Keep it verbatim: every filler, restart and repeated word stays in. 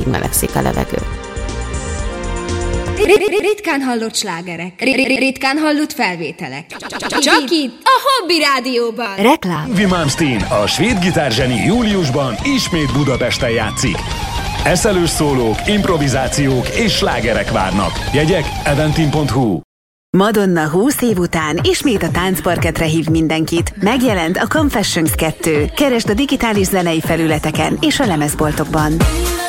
melegszik a levegő. Ritkán hallott slágerek, ritkán hallott felvételek. Csak itt, a Hobby Rádióban. Reklám. Ivy Malmsteen, a svéd gitárzseni júliusban ismét Budapesten játszik. Eszelős szólók, improvizációk és slágerek várnak. Jegyek eventim pont hu. Madonna húsz év után ismét a táncparketre hív mindenkit. Megjelent a Confessions kettő. Keresd a digitális zenei felületeken és a lemezboltokban.